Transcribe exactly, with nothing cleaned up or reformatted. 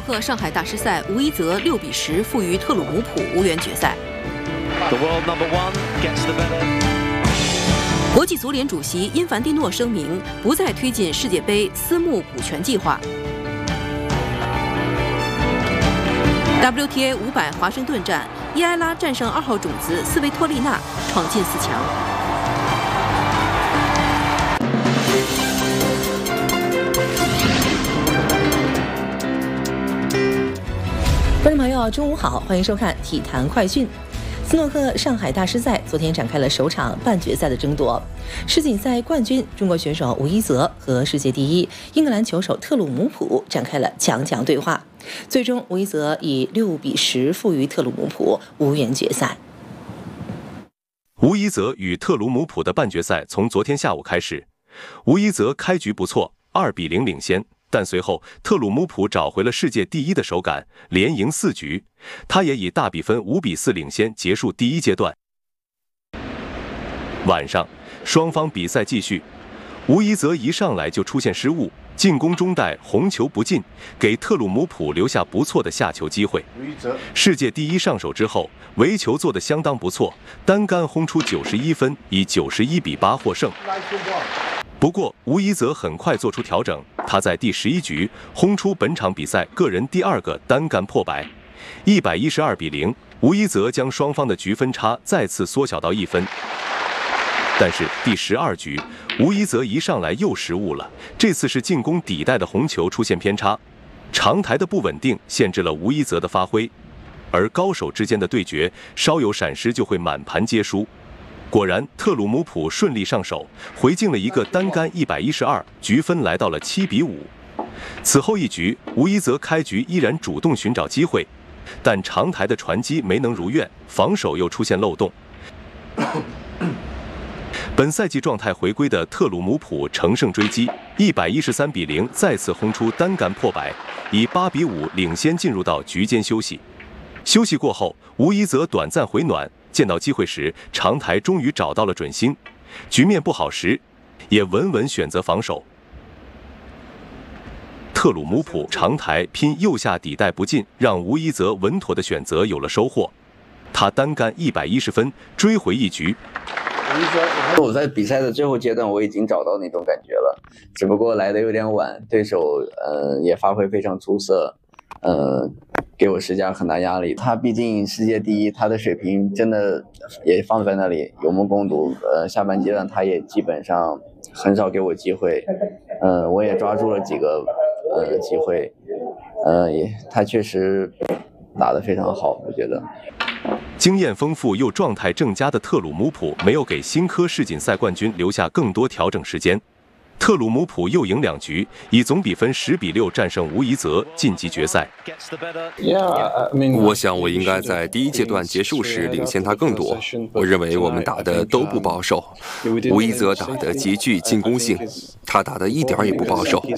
克上海大师赛，吴一泽六比十负于特鲁姆普，无缘决赛。国际足联主席因凡蒂诺声明，不再推进世界杯私募股权计划。W T A 五百华盛顿站，伊埃拉战胜二号种子斯维托利娜，闯进四强。 观众朋友，中午好，欢迎收看体坛快讯。斯诺克上海大师赛昨天展开了首场半决赛的争夺，世锦赛冠军中国选手吴一泽和世界第一英格兰球手特鲁姆普展开了强强对话，最终吴一泽以六比十负于特鲁姆普，无缘决赛。 吴一泽与特鲁姆普的半决赛从昨天下午开始，吴一泽开局不错，二比零领先。但随后，特鲁姆普找回了世界第一的手感，连赢四局，他也以大比分五比四领先结束第一阶段。晚上，双方比赛继续，吴一泽一上来就出现失误，进攻中带红球不进，给特鲁姆普留下不错的下球机会。世界第一上手之后，围球做得相当不错，单杆轰出九十一分，以九十一比八获胜。不过，吴一泽很快做出调整，他在第十一局轰出本场比赛个人第二个单杆破百，一百一十二比零，吴一泽将双方的局分差再次缩小到一分。但是第十二局，吴一泽一上来又失误了，这次是进攻底带的红球出现偏差，长台的不稳定限制了吴一泽的发挥，而高手之间的对决稍有闪失就会满盘皆输。果然，特鲁姆普顺利上手，回敬了一个单杆一百一十二，局分来到了七比五。此后一局，吴一泽开局依然主动寻找机会，但长台的传击没能如愿，防守又出现漏洞。本赛季状态回归的特鲁姆普乘胜追击，一百一十三比零再次轰出单杆破百，以八比五领先进入到局间休息。休息过后，吴一泽短暂回暖。见到机会时，长台终于找到了准心，局面不好时，也稳稳选择防守。特鲁姆普长台拼右下底带不进，让吴一泽稳妥的选择有了收获，他单杆一百一十分，追回一局。 我在比赛的最后阶段，我已经找到那种感觉了，只不过来的有点晚，对手呃也发挥非常出色，呃。给我施加很大压力，他毕竟世界第一，他的水平真的也放在那里，有目共睹。呃，下半阶段他也基本上很少给我机会，呃，我也抓住了几个呃机会，呃，也他确实打得非常好，我觉得。 经验丰富又状态正佳的特鲁姆普没有给新科世锦赛冠军留下更多调整时间。特鲁姆普又赢两局，以总比分十比六战胜吴一泽，晋级决赛。 我想我应该在第一阶段结束时领先他更多。我认为我们打的都不保守，吴一泽打得极具进攻性，他打得一点也不保守。